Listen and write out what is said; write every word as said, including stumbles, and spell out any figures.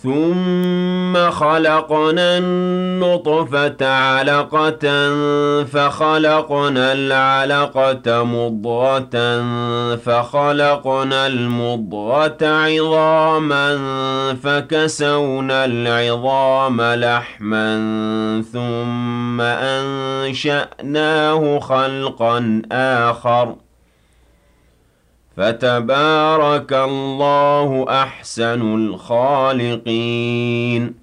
ثُمَّ خَلَقْنَا النُّطْفَةَ عَلَقَةً فَخَلَقْنَا الْعَلَقَةَ مُضْغَةً فَخَلَقْنَا الْمُضْغَةَ عِظَامًا فَكَسَوْنَا الْعِظَامَ لَحْمًا ثُمَّ أَنشَأْنَاهُ خَلْقًا آخَرَ ۚ فَتَبَارَكَ اللَّهُ أَحْسَنُ الْخَالِقِينَ